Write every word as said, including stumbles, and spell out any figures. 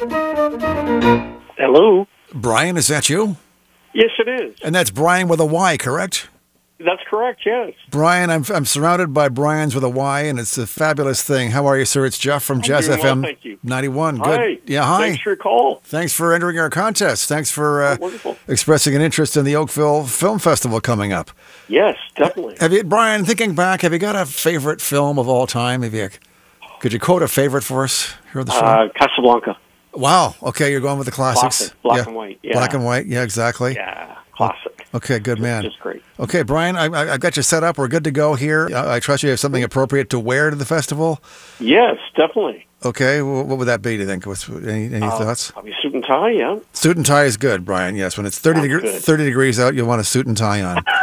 Hello? Brian, is that you? Yes, it is. And that's Brian with a Y, correct? That's correct, yes. Brian, I'm I'm surrounded by Brians with a Y, and it's a fabulous thing. How are you, sir? It's Jeff from I'm Jazz doing F M well, thank you. ninety-one. Hi. Good. Yeah, hi. Thanks for your call. Thanks for entering our contest. Thanks for uh, Oh, wonderful. expressing an interest in the Oakville Film Festival coming up. Yes, definitely. Have you, Brian, thinking back, have you got a favorite film of all time? Have you, could you quote a favorite for us here on the show? Uh, Casablanca. Wow. Okay, you're going with the classics. Classic. Black yeah. and white. Yeah. Black and white. Yeah, exactly. Yeah, classic. Okay, good man. Just great. Okay, Brian, I, I, I've got you set up. We're good to go here. I, I trust you have something appropriate to wear to the festival. Yes, definitely. Okay, well, what would that be, do you think? What's, any any Uh, thoughts? Probably suit and tie, yeah. Suit and tie is good, Brian. Yes, when it's thirty, Sounds degre- good. thirty degrees out, you'll want a suit and tie on.